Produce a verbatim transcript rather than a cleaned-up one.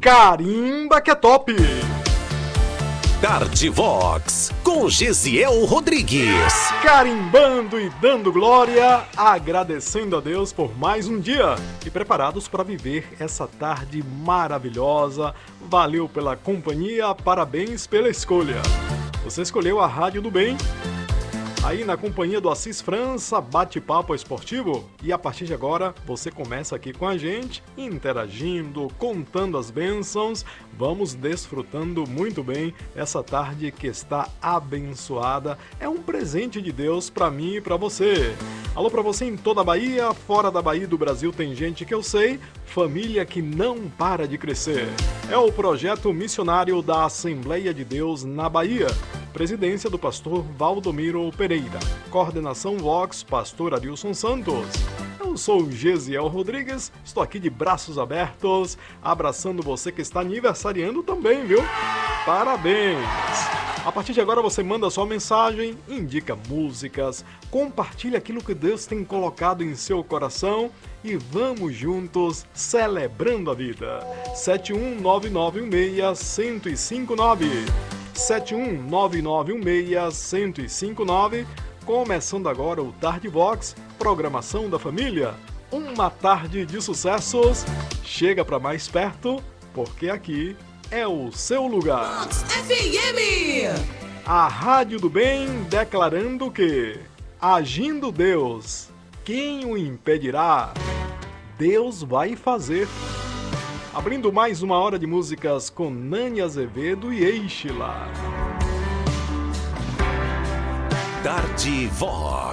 Carimba que é top! Tarde Vox, com Gesiel Rodrigues. Carimbando e dando glória, agradecendo a Deus por mais um dia e preparados para viver essa tarde maravilhosa. Valeu pela companhia, parabéns pela escolha. Você escolheu a Rádio do Bem, aí na companhia do Assis França, bate-papo esportivo. E a partir de agora, você começa aqui com a gente, interagindo, contando as bênçãos. Vamos desfrutando muito bem essa tarde que está abençoada. É um presente de Deus para mim e para você. Alô para você em toda a Bahia, fora da Bahia e do Brasil tem gente que eu sei, família que não para de crescer. É o projeto missionário da Assembleia de Deus na Bahia. Presidência do pastor Valdomiro Pereira. Coordenação Vox, pastor Adilson Santos. Eu sou o Gesiel Rodrigues, estou aqui de braços abertos, abraçando você que está aniversariando também, viu? Parabéns! A partir de agora você manda sua mensagem, indica músicas, compartilha aquilo que Deus tem colocado em seu coração e vamos juntos celebrando a vida. sete um nove nove um seis, um zero cinco nove sete um nove nove um seis, um zero cinco nove. Começando agora o Tarde Vox, programação da família. Uma tarde de sucessos. Chega para mais perto, porque aqui é o seu lugar. Vox F M. A Rádio do Bem declarando que, agindo Deus, quem o impedirá? Deus vai fazer. Abrindo mais uma hora de músicas com Nani Azevedo e Eixe lá. Tarde Vox.